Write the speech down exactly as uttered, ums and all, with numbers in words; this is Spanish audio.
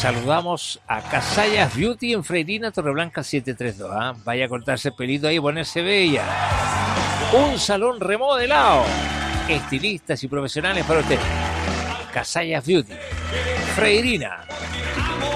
Saludamos a Casallas Beauty en Freirina, Torreblanca siete tres dos. ¿eh? Vaya a cortarse el pelito ahí y ponerse bella. Un salón remodelado. Estilistas y profesionales para usted. Casallas Beauty, Freirina.